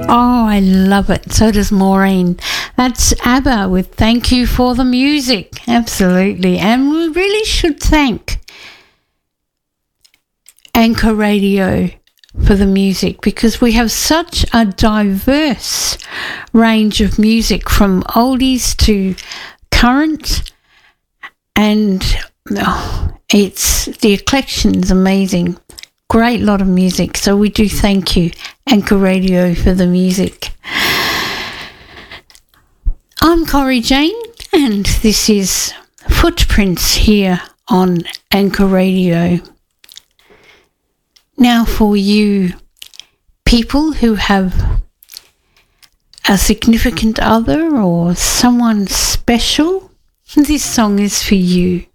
Oh, I love it. So does Maureen. That's ABBA with Thank You for the Music. Absolutely. And we really should thank Anchor Radio for the music, because we have such a diverse range of music from oldies to current, and it's the collection's amazing. Great lot of music. So we do thank you, Anchor Radio, for the music. I'm Corrie Jane, and this is Footprints here on Anchor Radio. Now, for you people who have a significant other or someone special, this song is for you.